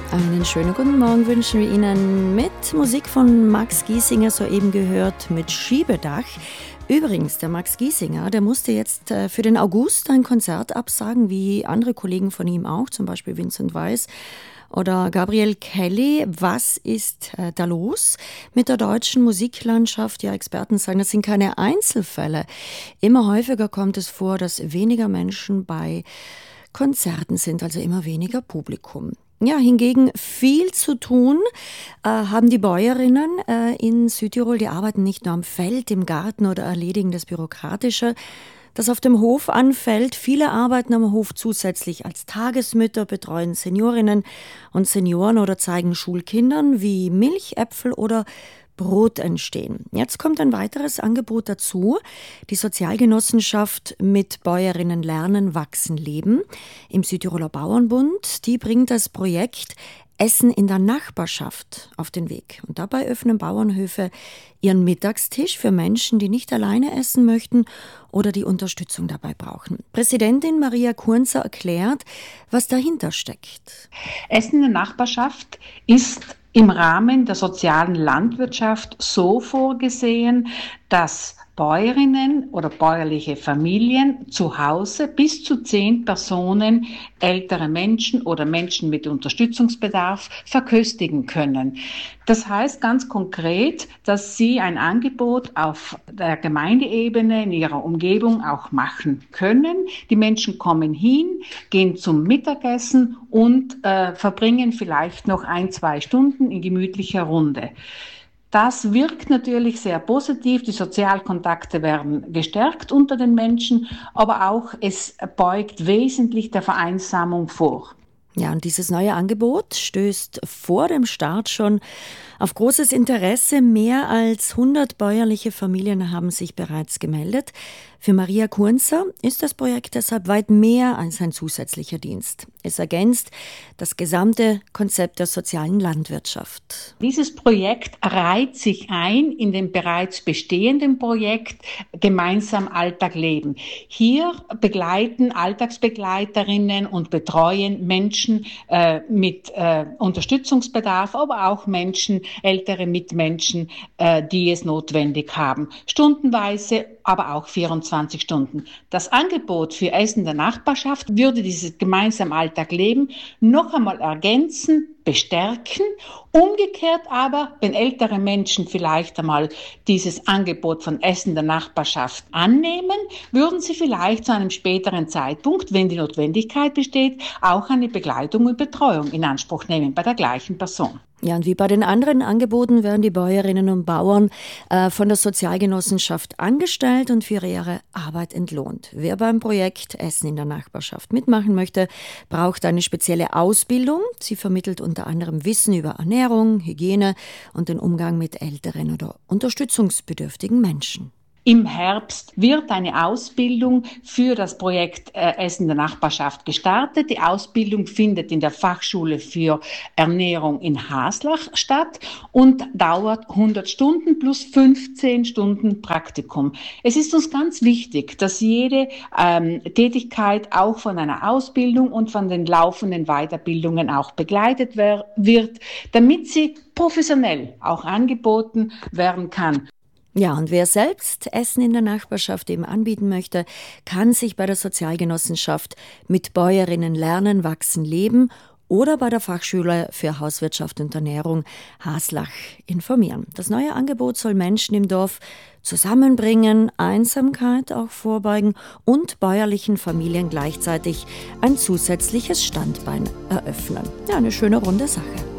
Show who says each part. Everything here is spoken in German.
Speaker 1: Einen schönen guten Morgen wünschen wir Ihnen mit Musik von Max Giesinger, soeben gehört mit Schiebedach. Übrigens, der Max Giesinger, der musste jetzt für den August ein Konzert absagen, wie andere Kollegen von ihm auch, zum Beispiel Vincent Weiss oder Gabrielle Kelly. Was ist da los mit der deutschen Musiklandschaft? Ja, Experten sagen, das sind keine Einzelfälle. Immer häufiger kommt es vor, dass weniger Menschen bei Konzerten sind, also immer weniger Publikum. Ja, hingegen viel zu tun haben die Bäuerinnen in Südtirol. Die arbeiten nicht nur am Feld, im Garten oder erledigen das Bürokratische, das auf dem Hof anfällt. Viele arbeiten am Hof zusätzlich als Tagesmütter, betreuen Seniorinnen und Senioren oder zeigen Schulkindern, wie Milch, Äpfel oder Brot entstehen. Jetzt kommt ein weiteres Angebot dazu. Die Sozialgenossenschaft mit Bäuerinnen lernen, wachsen, leben im Südtiroler Bauernbund. Die bringt das Projekt Essen in der Nachbarschaft auf den Weg. Und dabei öffnen Bauernhöfe ihren Mittagstisch für Menschen, die nicht alleine essen möchten oder die Unterstützung dabei brauchen. Präsidentin Maria Kunzer erklärt, was dahinter steckt.
Speaker 2: Essen in der Nachbarschaft ist im Rahmen der sozialen Landwirtschaft so vorgesehen, dass Bäuerinnen oder bäuerliche Familien zu Hause bis zu 10 Personen, ältere Menschen oder Menschen mit Unterstützungsbedarf verköstigen können. Das heißt ganz konkret, dass sie ein Angebot auf der Gemeindeebene in ihrer Umgebung auch machen können. Die Menschen kommen hin, gehen zum Mittagessen und verbringen vielleicht noch 1-2 Stunden in gemütlicher Runde. Das wirkt natürlich sehr positiv, die Sozialkontakte werden gestärkt unter den Menschen, aber auch es beugt wesentlich der Vereinsamung vor.
Speaker 1: Ja, und dieses neue Angebot stößt vor dem Start schon auf großes Interesse. Mehr als 100 bäuerliche Familien haben sich bereits gemeldet. Für Maria Kunzer ist das Projekt deshalb weit mehr als ein zusätzlicher Dienst. Es ergänzt das gesamte Konzept der sozialen Landwirtschaft.
Speaker 2: Dieses Projekt reiht sich ein in dem bereits bestehenden Projekt Gemeinsam Alltag leben. Hier begleiten Alltagsbegleiterinnen und betreuen Menschen mit Unterstützungsbedarf, aber auch Menschen, ältere Mitmenschen, die es notwendig haben. Stundenweise, aber auch 24 Stunden. Das Angebot für Essen der Nachbarschaft würde dieses gemeinsam Alltag leben noch einmal ergänzen, bestärken. Umgekehrt aber, wenn ältere Menschen vielleicht einmal dieses Angebot von Essen der Nachbarschaft annehmen, würden sie vielleicht zu einem späteren Zeitpunkt, wenn die Notwendigkeit besteht, auch eine Begleitung und Betreuung in Anspruch nehmen bei der gleichen Person.
Speaker 1: Ja, und wie bei den anderen Angeboten werden die Bäuerinnen und Bauern von der Sozialgenossenschaft angestellt und für ihre Arbeit entlohnt. Wer beim Projekt Essen in der Nachbarschaft mitmachen möchte, braucht eine spezielle Ausbildung. Sie vermittelt unter anderem Wissen über Ernährung, Hygiene und den Umgang mit älteren oder unterstützungsbedürftigen Menschen.
Speaker 2: Im Herbst wird eine Ausbildung für das Projekt Essen in der Nachbarschaft gestartet. Die Ausbildung findet in der Fachschule für Ernährung in Haslach statt und dauert 100 Stunden plus 15 Stunden Praktikum. Es ist uns ganz wichtig, dass jede Tätigkeit auch von einer Ausbildung und von den laufenden Weiterbildungen auch begleitet wird, damit sie professionell auch angeboten werden kann.
Speaker 1: Ja, und wer selbst Essen in der Nachbarschaft eben anbieten möchte, kann sich bei der Sozialgenossenschaft mit Bäuerinnen lernen, wachsen, leben oder bei der Fachschule für Hauswirtschaft und Ernährung Haslach informieren. Das neue Angebot soll Menschen im Dorf zusammenbringen, Einsamkeit auch vorbeugen und bäuerlichen Familien gleichzeitig ein zusätzliches Standbein eröffnen. Ja, eine schöne runde Sache.